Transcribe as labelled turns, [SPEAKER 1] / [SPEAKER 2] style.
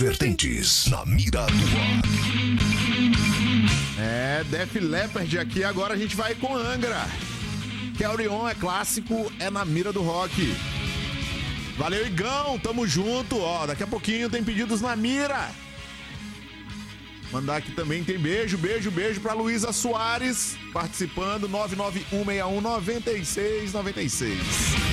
[SPEAKER 1] vertentes, na mira do rock.
[SPEAKER 2] Def Leppard aqui, agora a gente vai com Angra. Carry On é clássico, é na mira do rock. Valeu, Igão, tamo junto, daqui a pouquinho tem pedidos na mira. Mandar aqui também, tem beijo pra Luísa Soares, participando, 991619696.